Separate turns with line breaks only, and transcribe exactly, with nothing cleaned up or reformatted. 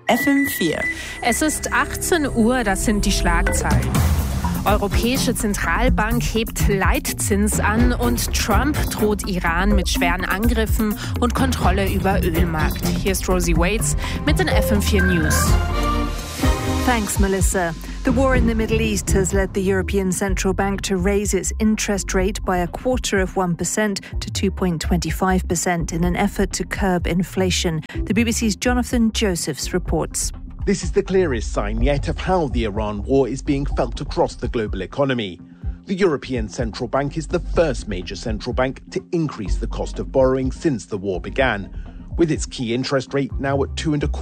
F M vier.
Es ist achtzehn Uhr, das sind die Schlagzeilen. Europäische Zentralbank hebt Leitzins an und Trump droht Iran mit schweren Angriffen und Kontrolle über Ölmarkt. Hier ist Rosie Waits mit den F M vier News.
Thanks, Melissa. The war in the Middle East has led the European Central Bank to raise its interest rate by a quarter of one percent to two point two five percent in an effort to curb inflation. The B B C's Jonathan Josephs reports.
This is the clearest sign yet of how the Iran war is being felt across the global economy. The European Central Bank is the first major central bank to increase the cost of borrowing since the war began, with its key interest rate now at two and a